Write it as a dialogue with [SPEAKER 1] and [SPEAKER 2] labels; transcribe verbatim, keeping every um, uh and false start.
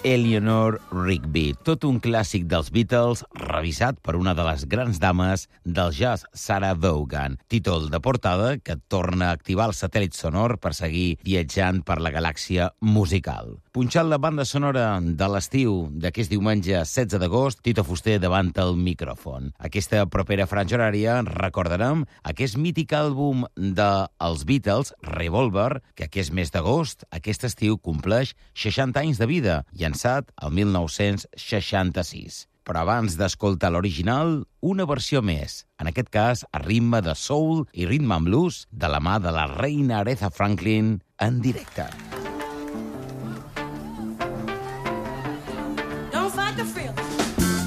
[SPEAKER 1] Eleanor Rigby, tot un clàssic dels Beatles revisat per una de les grans dames del jazz, Sarah Vaughan. Títol de portada que torna a activar el satèl·lit sonor per seguir viatjant per la galàxia musical. Punxant la banda sonora de l'estiu d'aquest diumenge setze d'agost, Tito Fuster davant el micròfon. Aquesta propera franja horària recordarem aquest mític àlbum dels Beatles, Revolver, que aquest mes d'agost, aquest estiu, compleix seixanta anys de vida, llançat el mil nou-cents seixanta-sis. Però abans d'escoltar l'original, una versió més, en aquest cas a ritme de soul i rhythm and blues, de la mà de la reina Aretha Franklin en directe.
[SPEAKER 2] Don't fight the feeling.